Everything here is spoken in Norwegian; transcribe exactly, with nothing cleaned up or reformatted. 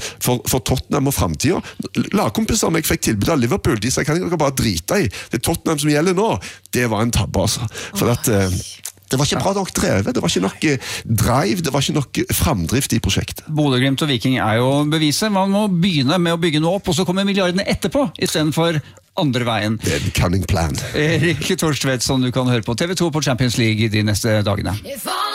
for, for Tottenham og fremtiden. Lagkompiser som jeg fikk tilbud av Liverpool, de sa kan dere bare drite i. Det Tottenham som gjelder nå, det var en tabbe, altså. For at... Det var ikke bra nok drevet, det var ikke nok drive, det var ikke nok framdrift i prosjektet. Bodø Glimt og Viking er jo beviset. Man må begynne med å bygge noe opp, og så kommer milliardene etterpå, i stedet for andre veien. Det er en cunning plan. Erik Thorstvedt, som du kan høre på T V to på Champions League de neste dagene.